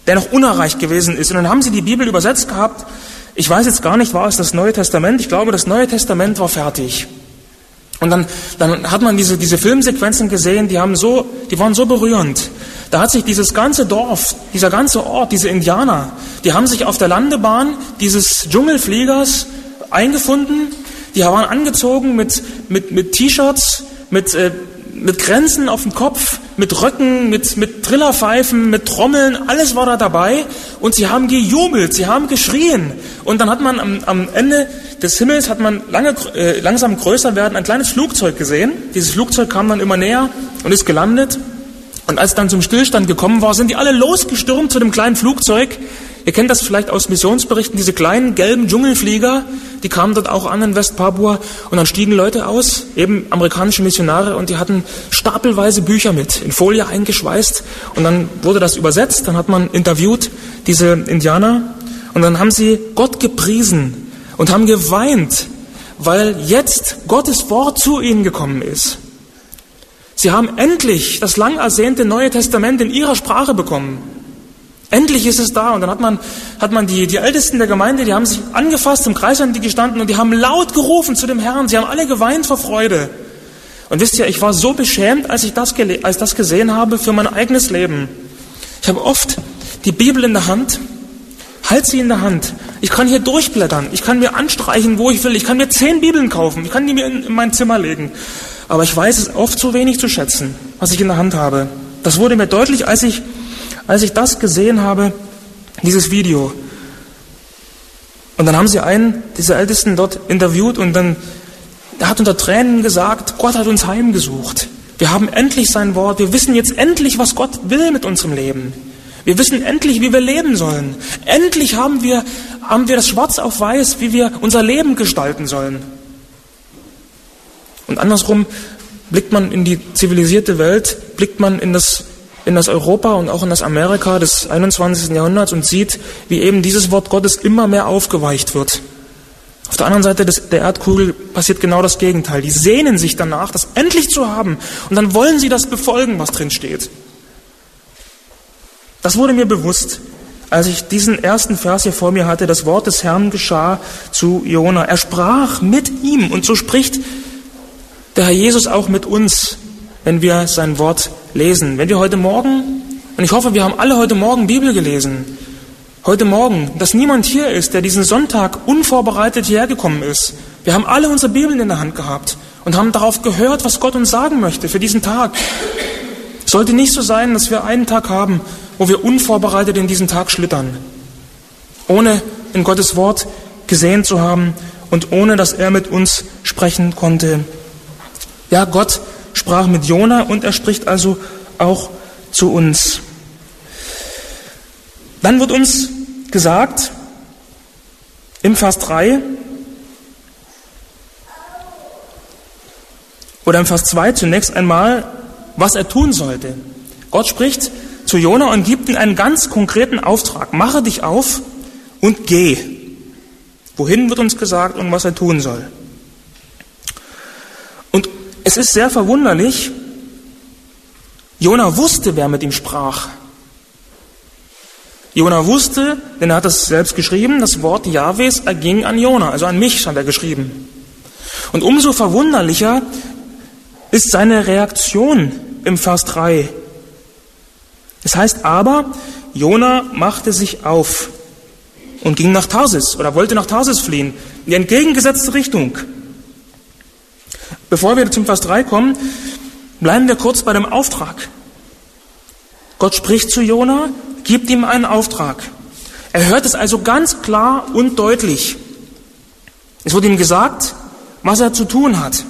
der noch unerreicht gewesen ist. Und dann haben sie die Bibel übersetzt gehabt. Ich weiß jetzt gar nicht, war es das Neue Testament? Ich glaube, das Neue Testament war fertig. Und dann hat man diese Filmsequenzen gesehen, die waren so berührend. Da hat sich dieses ganze Dorf, dieser ganze Ort, diese Indianer, die haben sich auf der Landebahn dieses Dschungelfliegers eingefunden. Die waren angezogen mit T-Shirts, mit Kränzen auf dem Kopf, mit Röcken, mit Trillerpfeifen, mit Trommeln, alles war da dabei. Und sie haben gejubelt, sie haben geschrien. Und dann hat man am Ende des Himmels, hat man langsam größer werden, ein kleines Flugzeug gesehen. Dieses Flugzeug kam dann immer näher und ist gelandet. Und als es dann zum Stillstand gekommen war, sind die alle losgestürmt zu dem kleinen Flugzeug. Ihr kennt das vielleicht aus Missionsberichten, diese kleinen gelben Dschungelflieger, die kamen dort auch an in West-Papua und dann stiegen Leute aus, eben amerikanische Missionare, und die hatten stapelweise Bücher mit, in Folie eingeschweißt, und dann wurde das übersetzt, dann hat man interviewt diese Indianer und dann haben sie Gott gepriesen und haben geweint, weil jetzt Gottes Wort zu ihnen gekommen ist. Sie haben endlich das lang ersehnte Neue Testament in ihrer Sprache bekommen. Endlich ist es da. Und dann hat man die Ältesten der Gemeinde, die haben sich angefasst, im Kreis haben die gestanden und die haben laut gerufen zu dem Herrn. Sie haben alle geweint vor Freude. Und wisst ihr, ich war so beschämt, als ich das gesehen habe für mein eigenes Leben. Ich habe oft die Bibel in der Hand, halte sie in der Hand. Ich kann hier durchblättern, ich kann mir anstreichen, wo ich will. Ich kann mir 10 Bibeln kaufen, ich kann die mir in mein Zimmer legen. Aber ich weiß es oft zu wenig zu schätzen, was ich in der Hand habe. Das wurde mir deutlich, als ich das gesehen habe, dieses Video. Und dann haben sie einen dieser Ältesten dort interviewt und dann, er hat unter Tränen gesagt, Gott hat uns heimgesucht. Wir haben endlich sein Wort. Wir wissen jetzt endlich, was Gott will mit unserem Leben. Wir wissen endlich, wie wir leben sollen. Endlich haben wir das Schwarz auf Weiß, wie wir unser Leben gestalten sollen. Und andersrum blickt man in die zivilisierte Welt, blickt man in das Europa und auch in das Amerika des 21. Jahrhunderts und sieht, wie eben dieses Wort Gottes immer mehr aufgeweicht wird. Auf der anderen Seite der Erdkugel passiert genau das Gegenteil. Die sehnen sich danach, das endlich zu haben. Und dann wollen sie das befolgen, was drin steht. Das wurde mir bewusst, als ich diesen ersten Vers hier vor mir hatte. Das Wort des Herrn geschah zu Jona. Er sprach mit ihm. Und so spricht der Herr Jesus auch mit uns, wenn wir sein Wort lesen. Wenn wir heute Morgen, und ich hoffe, wir haben alle heute Morgen Bibel gelesen, heute Morgen, dass niemand hier ist, der diesen Sonntag unvorbereitet hierher gekommen ist. Wir haben alle unsere Bibeln in der Hand gehabt und haben darauf gehört, was Gott uns sagen möchte für diesen Tag. Es sollte nicht so sein, dass wir einen Tag haben, wo wir unvorbereitet in diesen Tag schlittern, ohne in Gottes Wort gesehen zu haben und ohne, dass er mit uns sprechen konnte. Ja, Gott sprach mit Jona und er spricht also auch zu uns. Dann wird uns gesagt, im Vers 3 oder im Vers 2 zunächst einmal, was er tun sollte. Gott spricht zu Jona und gibt ihm einen ganz konkreten Auftrag. Mache dich auf und geh. Wohin wird uns gesagt und was er tun soll. Und es ist sehr verwunderlich, Jona wusste, wer mit ihm sprach. Jona wusste, denn er hat es selbst geschrieben, das Wort Jahwes erging an Jona, also an mich hat er geschrieben. Und umso verwunderlicher ist seine Reaktion im Vers 3. Es heißt aber, Jona machte sich auf und ging nach Tarsis oder wollte nach Tarsis fliehen, in die entgegengesetzte Richtung. Bevor wir zum Vers 3 kommen, bleiben wir kurz bei dem Auftrag. Gott spricht zu Jona, gibt ihm einen Auftrag. Er hört es also ganz klar und deutlich. Es wird ihm gesagt, was er zu tun hat.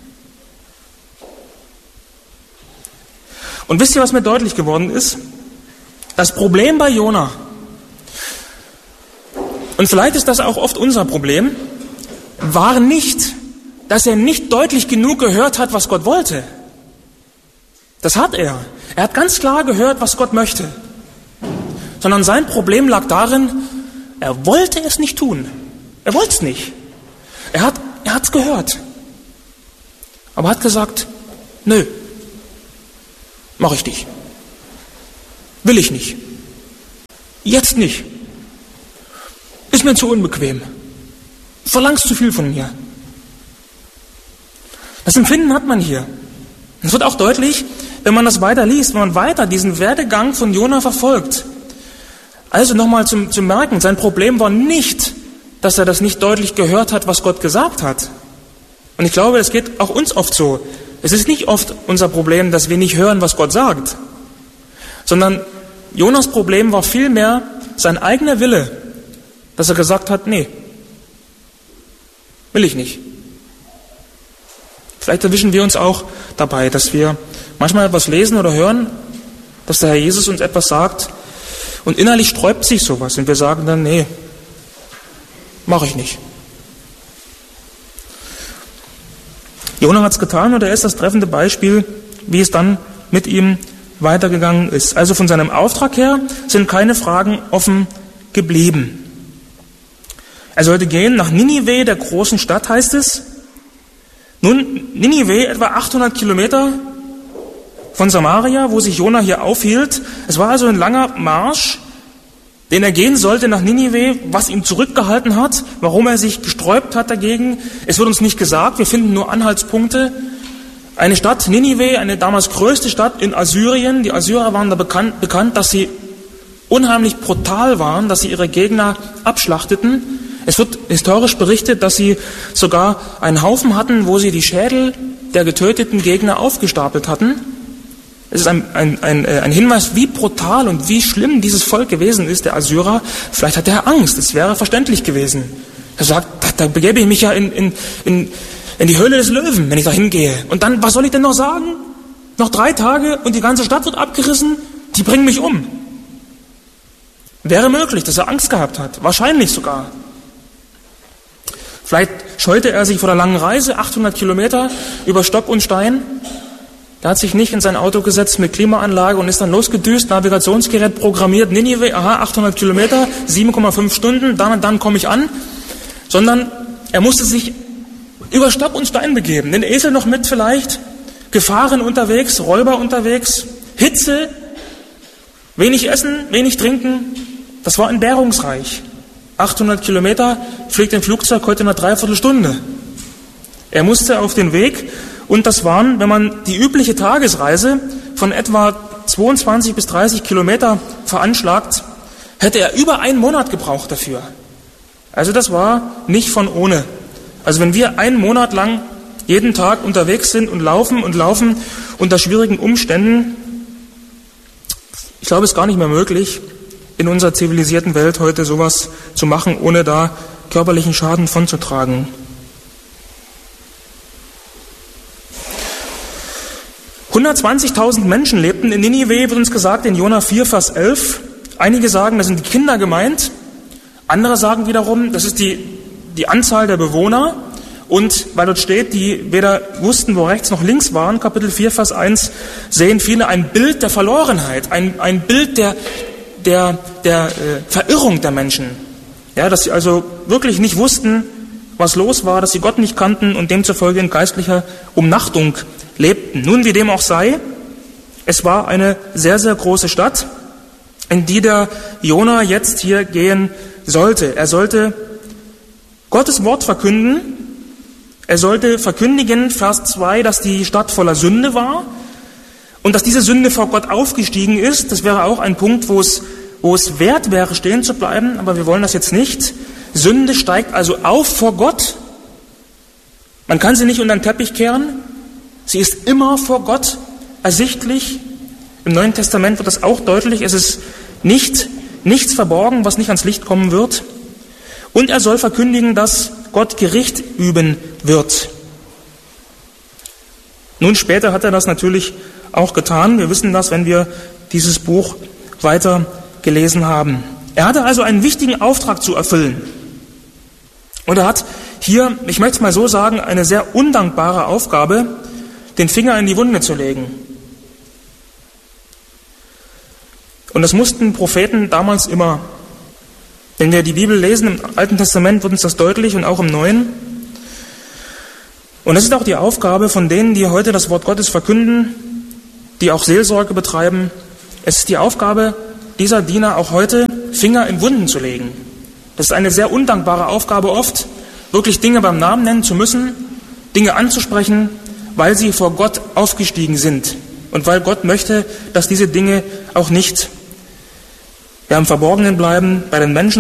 Und wisst ihr, was mir deutlich geworden ist? Das Problem bei Jona, und vielleicht ist das auch oft unser Problem, war nicht, dass er nicht deutlich genug gehört hat, was Gott wollte. Das hat er. Er hat ganz klar gehört, was Gott möchte. Sondern sein Problem lag darin, er wollte es nicht tun. Er wollte es nicht. Er hat es gehört. Aber hat gesagt, nö, mache ich nicht. Will ich nicht. Jetzt nicht. Ist mir zu unbequem. Verlangst zu viel von mir. Das Empfinden hat man hier. Es wird auch deutlich, wenn man das weiter liest, wenn man weiter diesen Werdegang von Jona verfolgt. Also nochmal zum Merken, sein Problem war nicht, dass er das nicht deutlich gehört hat, was Gott gesagt hat. Und ich glaube, es geht auch uns oft so. Es ist nicht oft unser Problem, dass wir nicht hören, was Gott sagt, sondern Jonas Problem war vielmehr sein eigener Wille, dass er gesagt hat, nee, will ich nicht. Vielleicht erwischen wir uns auch dabei, dass wir manchmal etwas lesen oder hören, dass der Herr Jesus uns etwas sagt und innerlich sträubt sich sowas und wir sagen dann, nee, mache ich nicht. Jona hat es getan und er ist das treffende Beispiel, wie es dann mit ihm weitergegangen ist. Also von seinem Auftrag her sind keine Fragen offen geblieben. Er sollte gehen nach Ninive, der großen Stadt, heißt es. Nun, Ninive, etwa 800 Kilometer von Samaria, wo sich Jona hier aufhielt. Es war also ein langer Marsch, den er gehen sollte nach Ninive, was ihn zurückgehalten hat, warum er sich gesträubt hat dagegen. Es wird uns nicht gesagt, wir finden nur Anhaltspunkte. Eine Stadt, Ninive, eine damals größte Stadt in Assyrien. Die Assyrer waren da bekannt, dass sie unheimlich brutal waren, dass sie ihre Gegner abschlachteten. Es wird historisch berichtet, dass sie sogar einen Haufen hatten, wo sie die Schädel der getöteten Gegner aufgestapelt hatten. Es ist ein Hinweis, wie brutal und wie schlimm dieses Volk gewesen ist, der Assyrer. Vielleicht hat er Angst, es wäre verständlich gewesen. Er sagt, da begebe ich mich ja in die Höhle des Löwen, wenn ich da hingehe. Und dann, was soll ich denn noch sagen? Noch 3 Tage und die ganze Stadt wird abgerissen, die bringen mich um. Wäre möglich, dass er Angst gehabt hat, wahrscheinlich sogar. Vielleicht scheute er sich vor der langen Reise, 800 Kilometer über Stock und Stein. Er hat sich nicht in sein Auto gesetzt mit Klimaanlage und ist dann losgedüst, Navigationsgerät programmiert, Ninive, 800 Kilometer, 7,5 Stunden, dann und dann komme ich an. Sondern er musste sich über Stock und Stein begeben, den Esel noch mit vielleicht, Gefahren unterwegs, Räuber unterwegs, Hitze, wenig Essen, wenig Trinken. Das war entbehrungsreich. 800 Kilometer, fliegt ein Flugzeug heute in einer Dreiviertelstunde. Er musste auf den Weg und das waren, wenn man die übliche Tagesreise von etwa 22 bis 30 Kilometer veranschlagt, hätte er über 1 Monat gebraucht dafür. Also das war nicht von ohne. Also wenn wir 1 Monat lang jeden Tag unterwegs sind und laufen unter schwierigen Umständen, ich glaube, es ist gar nicht mehr möglich, in unserer zivilisierten Welt heute sowas zu machen, ohne da körperlichen Schaden von zu tragen. 120.000 Menschen lebten in Ninive, wird uns gesagt in Jona 4, Vers 11. Einige sagen, das sind die Kinder gemeint. Andere sagen wiederum, das ist die Anzahl der Bewohner. Und weil dort steht, die weder wussten, wo rechts noch links waren, Kapitel 4, Vers 1, sehen viele ein Bild der Verlorenheit, ein Bild der Verirrung der Menschen. Ja, dass sie also wirklich nicht wussten, was los war, dass sie Gott nicht kannten und demzufolge in geistlicher Umnachtung lebten. Nun, wie dem auch sei, es war eine sehr, sehr große Stadt, in die der Jona jetzt hier gehen sollte. Er sollte Gottes Wort verkünden. Er sollte verkündigen, Vers 2, dass die Stadt voller Sünde war und dass diese Sünde vor Gott aufgestiegen ist. Das wäre auch ein Punkt, wo es wert wäre, stehen zu bleiben, aber wir wollen das jetzt nicht. Sünde steigt also auf vor Gott. Man kann sie nicht unter den Teppich kehren. Sie ist immer vor Gott ersichtlich. Im Neuen Testament wird das auch deutlich. Es ist nichts verborgen, was nicht ans Licht kommen wird. Und er soll verkündigen, dass Gott Gericht üben wird. Nun, später hat er das natürlich auch getan. Wir wissen das, wenn wir dieses Buch weiter gelesen haben. Er hatte also einen wichtigen Auftrag zu erfüllen. Und er hat hier, ich möchte es mal so sagen, eine sehr undankbare Aufgabe, den Finger in die Wunde zu legen. Und das mussten Propheten damals immer. Wenn wir die Bibel lesen, im Alten Testament wird uns das deutlich und auch im Neuen. Und das ist auch die Aufgabe von denen, die heute das Wort Gottes verkünden, die auch Seelsorge betreiben. Es ist die Aufgabe dieser Diener auch heute, Finger in Wunden zu legen. Das ist eine sehr undankbare Aufgabe oft, wirklich Dinge beim Namen nennen zu müssen, Dinge anzusprechen, weil sie vor Gott aufgestiegen sind und weil Gott möchte, dass diese Dinge auch nicht im Verborgenen bleiben, bei den Menschen